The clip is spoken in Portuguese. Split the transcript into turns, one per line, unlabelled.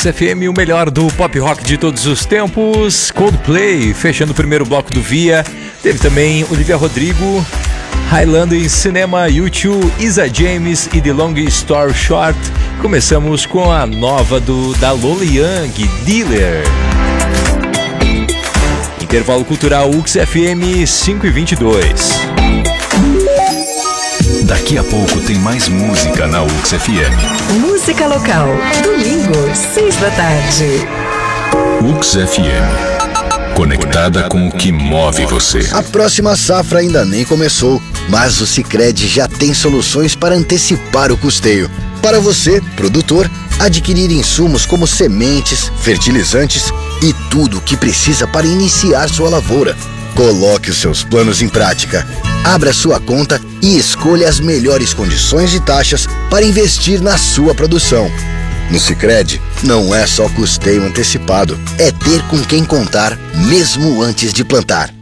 UX FM, o melhor do pop rock de todos os tempos. Coldplay, fechando o primeiro bloco do Via. Teve também Olivia Rodrigo, Highlander Cinema, U2, Isa James e The Long Story Short. Começamos com a nova da Lola Young, Dealer. Intervalo cultural UX FM 5h22.
Daqui a pouco tem mais música na UX FM.
Música local, domingo, 6 da tarde.
UX FM, conectada com o que move você.
A próxima safra ainda nem começou, mas o Sicredi já tem soluções para antecipar o custeio. Para você, produtor, adquirir insumos como sementes, fertilizantes e tudo o que precisa para iniciar sua lavoura. Coloque os seus planos em prática. Abra sua conta e escolha as melhores condições e taxas para investir na sua produção. No Sicredi, não é só custeio antecipado, é ter com quem contar mesmo antes de plantar.